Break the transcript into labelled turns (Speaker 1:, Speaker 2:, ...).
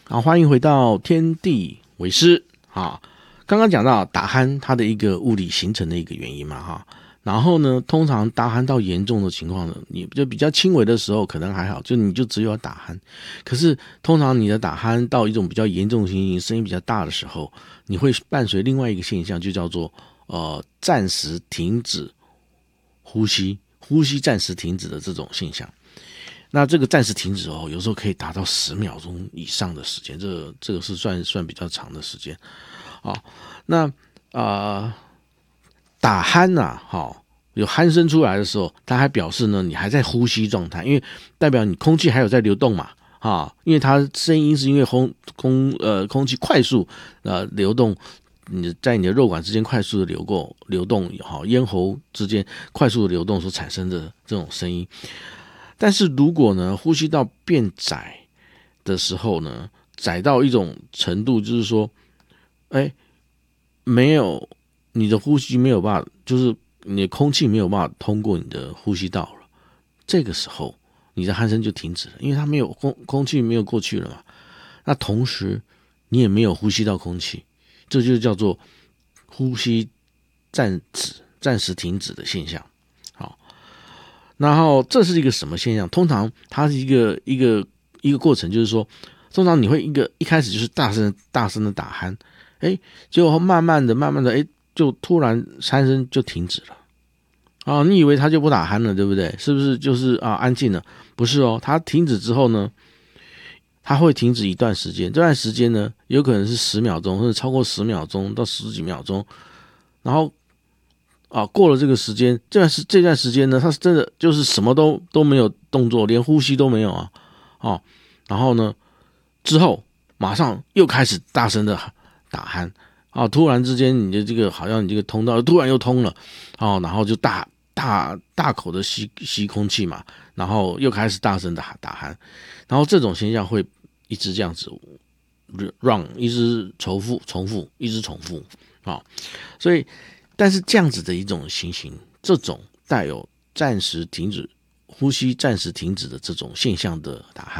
Speaker 1: 好，欢迎回到天地为师。刚刚讲到打鼾它的一个物理形成的一个原因嘛，然后呢，通常打鼾到严重的情况呢，你就比较轻微的时候可能还好，就你就只有要打鼾。可是通常你的打鼾到一种比较严重的情形，声音比较大的时候，你会伴随另外一个现象，就叫做暂时停止呼吸，呼吸暂时停止的这种现象。那这个暂时停止有时候可以达到10秒钟以上的时间，这个是算比较长的时间。那打鼾有鼾声出来的时候，它还表示呢你还在呼吸状态，因为代表你空气还有在流动嘛，因为它声音是因为空气快速流动，你在你的肉管之间快速的流动，咽喉之间快速的流动所产生的这种声音。但是如果呢呼吸道变窄的时候呢，窄到一种程度，就是说没有你的呼吸没有办法，就是你的空气没有办法通过你的呼吸道了，这个时候你的鼾声就停止了，因为它没有空气没有过去了嘛。那同时你也没有呼吸到空气，这就叫做呼吸暂时停止的现象。然后这是一个什么现象？通常它是一个过程，就是说，通常你会一开始就是大声的打鼾，结果慢慢的，就突然鼾声就停止了。你以为它就不打鼾了，对不对？是不是就是安静了？不是哦，它停止之后呢，它会停止一段时间，这段时间呢，有可能是10秒钟，甚至超过10秒钟到10几秒钟，然后过了这个时间，这段时间呢，它是真的就是什么都没有动作，连呼吸都没有然后呢，之后马上又开始大声的打鼾突然之间你的这个好像你这个通道突然又通了然后就大口的吸空气嘛，然后又开始大声的打鼾，然后这种现象会一直这样子一直重复一直重复所以但是这样子的一种情形，这种带有呼吸暂时停止的这种现象的打鼾